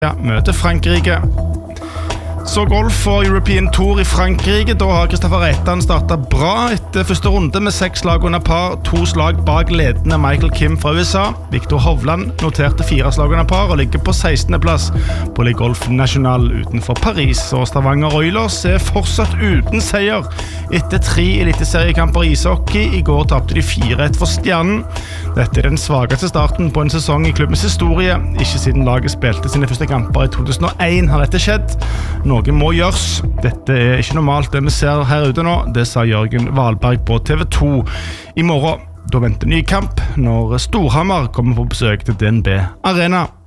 møter Frankrike. Så golf og European Tour I Frankrike. Da har Kristoffer Reitan startet bra etter første runde med 6 slag under par, 2 slag bak ledende Michael Kim fra USA. Victor Hovland noterte 4 slag under par og ligger på 16. plass på Le Golf National utenfor Paris. Og Stavanger Oilers fortsatt uten seier etter 3 eliteseriekamper I ishockey. I går tapte de 4-1 for Stjernen. Dette den svageste starten på en sesong I klubbens historie. Ikke siden laget spilte sine første kamper I 2001 har dette skjedd. Noe må gjøres. Dette ikke normalt det vi ser her ute nå, det sa Jørgen Wahlberg på TV 2. I morgen, da venter ny kamp når Storhamar kommer på besøk til DNB Arena.